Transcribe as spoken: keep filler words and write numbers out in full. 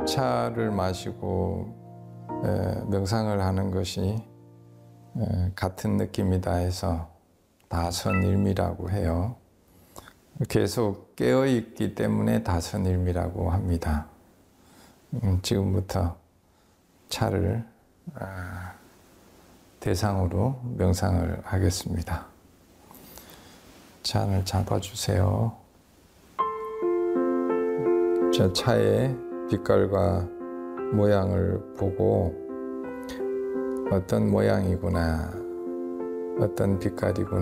차를 마시고 명상을 하는 것이 같은 느낌이다 해서 다선일미라고 해요. 계속 깨어있기 때문에 다선일미라고 합니다. 지금부터 차를 대상으로 명상을 하겠습니다. 잔을 잡아주세요. 자, 차의 빛깔과 모양을 보고 어떤 모양이구나, 어떤 빛깔이구나